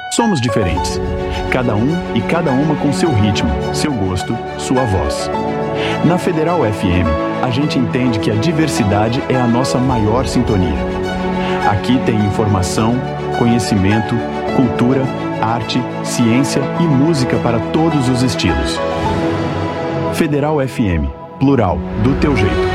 Somos diferentes. Cada um e cada uma com seu ritmo, seu gosto, sua voz. Na Federal FM, a gente entende que a diversidade é a nossa maior sintonia. Aqui tem informação, conhecimento, cultura, arte, ciência e música para todos os estilos. Federal FM, plural, do teu jeito.